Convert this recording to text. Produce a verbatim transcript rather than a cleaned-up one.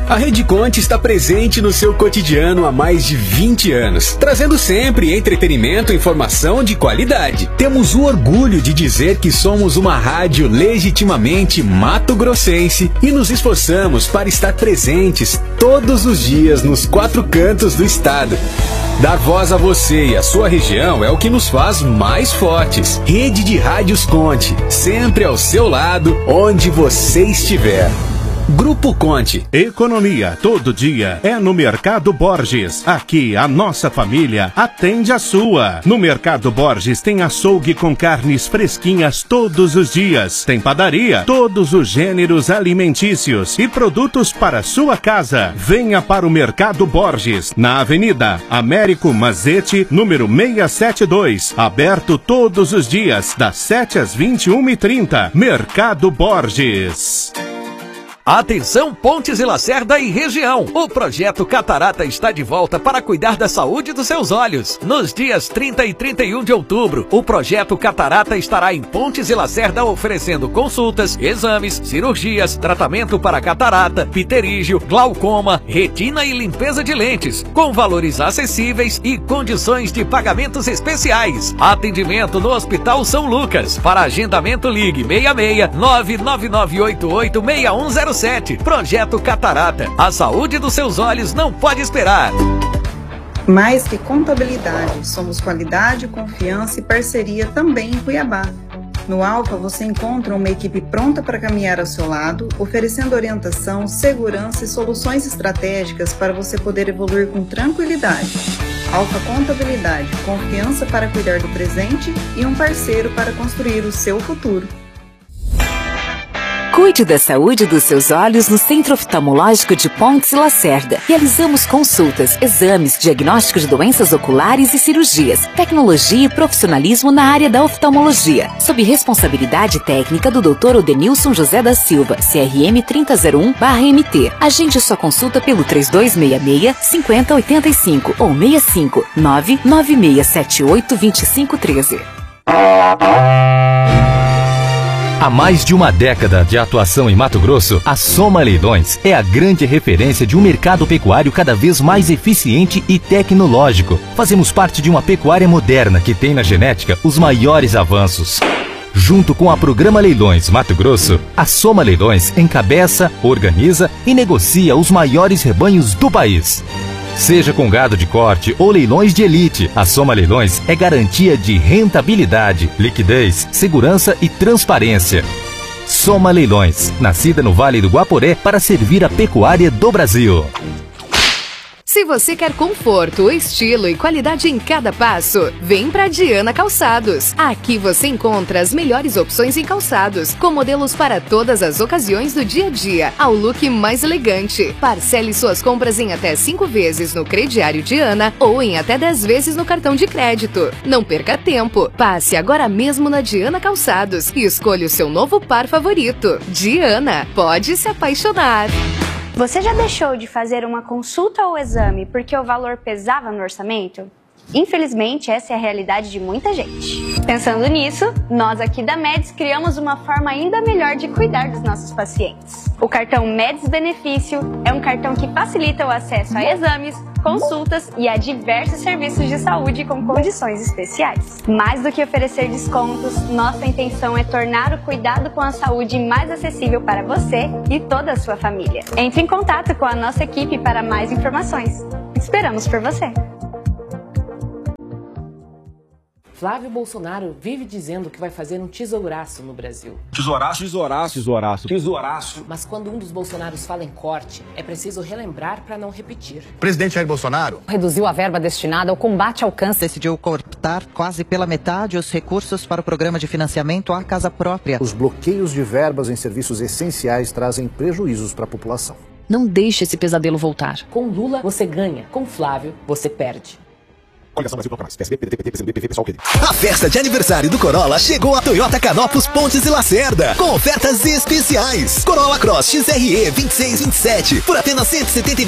A Rede Conte está presente no seu cotidiano há mais de vinte anos, trazendo sempre entretenimento e informação de qualidade. Temos o orgulho de dizer que somos uma rádio legitimamente mato-grossense e nos esforçamos para estar presentes todos os dias nos quatro cantos do estado. Dar voz a você e a sua região é o que nos faz mais fortes. Rede de Rádios Conte, sempre ao seu lado, onde você estiver. Grupo Conte. Economia todo dia é no Mercado Borges. Aqui a nossa família atende a sua. No Mercado Borges tem açougue com carnes fresquinhas todos os dias. Tem padaria, todos os gêneros alimentícios e produtos para sua casa. Venha para o Mercado Borges, na Avenida Américo Mazzetti, número seiscentos e setenta e dois. Aberto todos os dias, das sete às vinte e uma e trinta. Mercado Borges. Atenção Pontes e Lacerda e região. O projeto Catarata está de volta para cuidar da saúde dos seus olhos. Nos dias trinta e trinta e um de outubro, o projeto Catarata estará em Pontes e Lacerda oferecendo consultas, exames, cirurgias, tratamento para catarata, pterígio, glaucoma, retina e limpeza de lentes, com valores acessíveis e condições de pagamentos especiais. Atendimento no Hospital São Lucas. Para agendamento ligue seis seis nove nove nove oito oito seis um zero sete. Projeto Catarata. A saúde dos seus olhos não pode esperar. Mais que contabilidade, somos qualidade, confiança e parceria também em Cuiabá. No Alfa você encontra uma equipe pronta para caminhar ao seu lado, oferecendo orientação, segurança e soluções estratégicas para você poder evoluir com tranquilidade. Alfa Contabilidade, confiança para cuidar do presente e um parceiro para construir o seu futuro. Cuide da saúde dos seus olhos no Centro Oftalmológico de Pontes e Lacerda. Realizamos consultas, exames, diagnóstico de doenças oculares e cirurgias, tecnologia e profissionalismo na área da oftalmologia, sob responsabilidade técnica do doutor Odenilson José da Silva, C R M trinta zero um barra M T. Agende sua consulta pelo três dois seis seis, cinco zero oito cinco ou seis cinco nove nove seis sete oito dois cinco um três. Há mais de uma década de atuação em Mato Grosso, a Soma Leilões é a grande referência de um mercado pecuário cada vez mais eficiente e tecnológico. Fazemos parte de uma pecuária moderna que tem na genética os maiores avanços. Junto com a Programa Leilões Mato Grosso, a Soma Leilões encabeça, organiza e negocia os maiores rebanhos do país. Seja com gado de corte ou leilões de elite, a Soma Leilões é garantia de rentabilidade, liquidez, segurança e transparência. Soma Leilões, nascida no Vale do Guaporé para servir a pecuária do Brasil. Se você quer conforto, estilo e qualidade em cada passo, vem pra Diana Calçados. Aqui você encontra as melhores opções em calçados, com modelos para todas as ocasiões do dia a dia, ao look mais elegante. Parcele suas compras em até cinco vezes no crediário Diana ou em até dez vezes no cartão de crédito. Não perca tempo, passe agora mesmo na Diana Calçados e escolha o seu novo par favorito. Diana, pode se apaixonar. Você já deixou de fazer uma consulta ou exame porque o valor pesava no orçamento? Infelizmente, essa é a realidade de muita gente. Pensando nisso, nós aqui da Meds criamos uma forma ainda melhor de cuidar dos nossos pacientes. O cartão Meds Benefício é um cartão que facilita o acesso a exames, consultas e a diversos serviços de saúde com condições especiais. Mais do que oferecer descontos, nossa intenção é tornar o cuidado com a saúde mais acessível para você e toda a sua família. Entre em contato com a nossa equipe para mais informações. Esperamos por você! Flávio Bolsonaro vive dizendo que vai fazer um tesouraço no Brasil. Tesouraço? Tesouraço. Tesouraço. Tesouraço. Mas quando um dos Bolsonaros fala em corte, é preciso relembrar para não repetir. O presidente Jair Bolsonaro reduziu a verba destinada ao combate ao câncer. Decidiu cortar quase pela metade os recursos para o programa de financiamento à casa própria. Os bloqueios de verbas em serviços essenciais trazem prejuízos para a população. Não deixe esse pesadelo voltar. Com Lula, você ganha. Com Flávio, você perde. A festa de aniversário do Corolla chegou a Toyota Canopus Pontes e Lacerda, com ofertas especiais. Corolla Cross X R E vinte e seis vinte e sete por apenas cento e setenta e nove